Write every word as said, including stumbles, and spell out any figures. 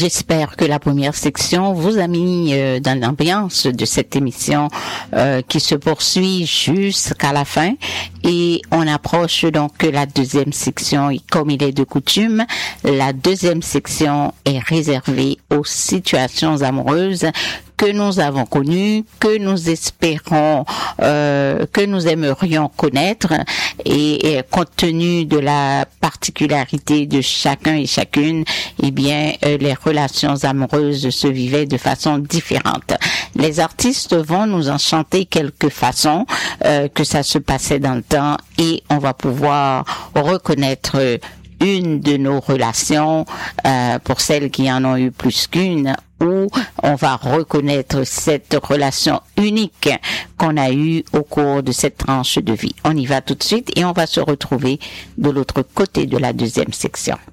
j'espère que la première section vous a mis euh, dans l'ambiance de cette émission euh, qui se poursuit jusqu'à la fin, et on approche donc la deuxième section, et comme il est de coutume, la deuxième section est réservée aux situations amoureuses que nous avons connues, que nous espérons, euh, que nous aimerions connaître, et, et compte tenu de la particularité de chacun et chacune, eh bien, euh, les relations amoureuses se vivaient de façon différente. Les artistes vont nous en chanter quelques façons euh, que ça se passait dans le temps, et on va pouvoir reconnaître euh, une de nos relations, euh, pour celles qui en ont eu plus qu'une, où on va reconnaître cette relation unique qu'on a eue au cours de cette tranche de vie. On y va tout de suite et on va se retrouver de l'autre côté de la deuxième section.